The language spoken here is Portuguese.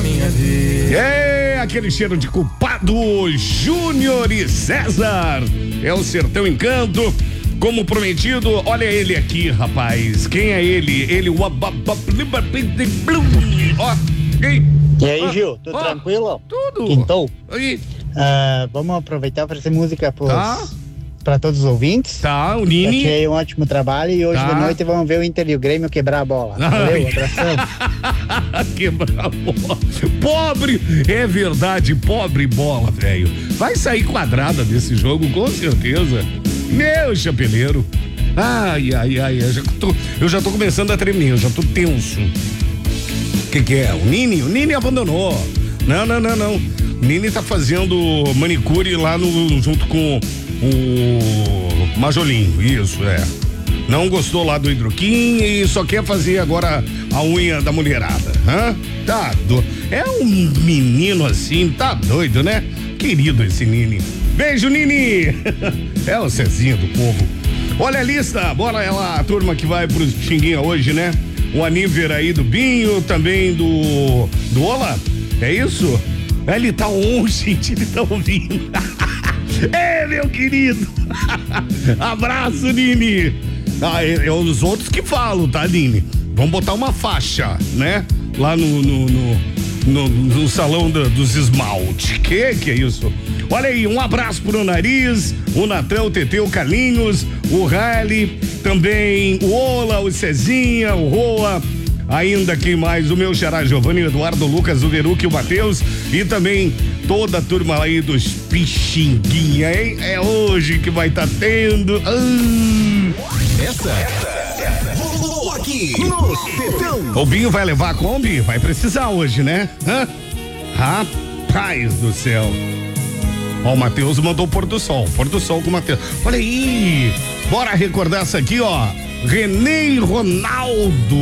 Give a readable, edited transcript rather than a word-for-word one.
minha vida. É aquele cheiro de culpado, Júnior e César. É o Sertão Encanto. Como prometido, olha ele aqui, rapaz. Quem é ele? Ele, o... Ó, quem? E aí, Gil, tudo tranquilo? Tudo. Quintou? Aí. Vamos aproveitar para fazer música Tá. para todos os ouvintes. Tá, o Nini. Achei um ótimo trabalho e hoje Tá. de noite vamos ver o Inter e o Grêmio quebrar a bola. Valeu, abração. Quebrar a bola. Pobre, é verdade, pobre bola, velho. Vai sair quadrada desse jogo, com certeza. Meu chapeleiro. Ai, eu já tô começando a tremer, eu já tô tenso. O que é? O Nini abandonou. Não. O Nini tá fazendo manicure lá junto com o Majolinho, isso, é. Não gostou lá do hidroquim e só quer fazer agora a unha da mulherada, hã? Tá doido. É um menino assim, tá doido, né? Querido esse Nini. Beijo, Nini! É o Cezinha do povo. Olha a lista, bora lá, a turma que vai pro Xinguinha hoje, né? O aniversário aí do Binho, também do Ola, é isso? Ele tá on, gente, ele tá ouvindo. É, meu querido! Abraço, Nini! É os outros que falam, tá, Nini? Vamos botar uma faixa, né? Lá no salão dos esmalte. Que é isso? Olha aí, um abraço pro Nariz, o Natan, o Tetê, o Carlinhos, o Rally, também o Ola, o Cezinha, o Roa, ainda quem mais? O meu xará Giovanni, o Eduardo, o Lucas, o Veruque, o Matheus e também toda a turma aí dos Pixinguinha, hein? É hoje que vai estar tendo. Essa rolou aqui no Sertão. O Binho vai levar a Kombi? Vai precisar hoje, né? Hã? Rapaz do céu. Ó, o Matheus mandou o pôr do sol com o Matheus. Olha aí, bora recordar essa aqui, ó. René e Ronaldo.